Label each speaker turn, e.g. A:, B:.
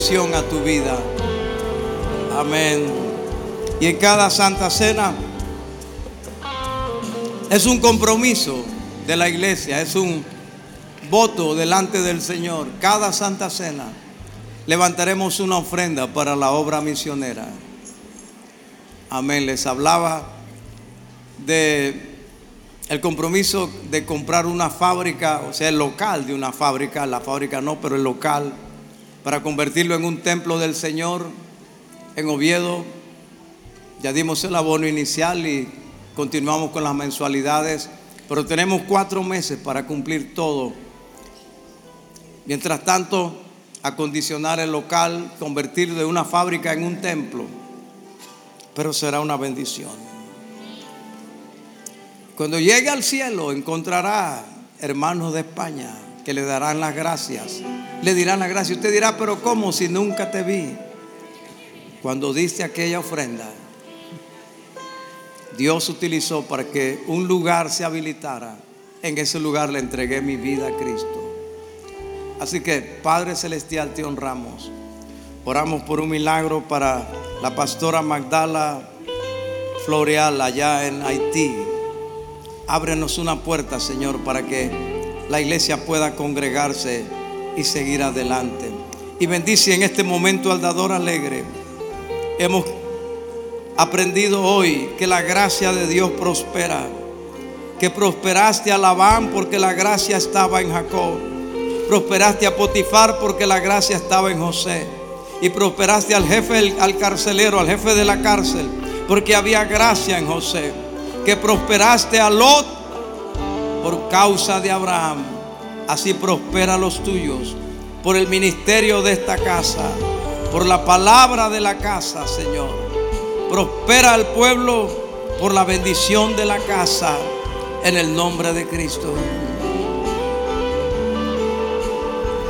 A: A tu vida. Amén. Y en cada Santa Cena es un compromiso de la iglesia, es un voto delante del Señor. Cada Santa Cena levantaremos una ofrenda para la obra misionera. Amén. Les hablaba de el compromiso de comprar una fábrica, o sea, el local de una fábrica, la fábrica no, pero el local, para convertirlo en un templo del Señor en Oviedo. Ya dimos el abono inicial y continuamos con las mensualidades, pero tenemos 4 meses para cumplir todo. Mientras tanto, acondicionar el local, convertirlo de una fábrica en un templo, pero será una bendición. Cuando llegue al cielo encontrará hermanos de España que le darán las gracias, le dirán las gracias. Usted dirá, pero ¿cómo si nunca te vi? Cuando diste aquella ofrenda, Dios utilizó para que un lugar se habilitara. En ese lugar le entregué mi vida a Cristo. Así que, Padre Celestial, te honramos. Oramos por un milagro para la pastora Magdala Floreal allá en Haití. Ábrenos una puerta, Señor, para que la iglesia pueda congregarse y seguir adelante. Y bendice en este momento al dador alegre. Hemos aprendido hoy que la gracia de Dios prospera, que prosperaste a Labán porque la gracia estaba en Jacob, prosperaste a Potifar porque la gracia estaba en José, y prosperaste al jefe, al carcelero, al jefe de la cárcel, porque había gracia en José, que prosperaste a Lot por causa de Abraham. Así prospera a los tuyos por el ministerio de esta casa, por la palabra de la casa, Señor. Prospera al pueblo por la bendición de la casa, en el nombre de Cristo.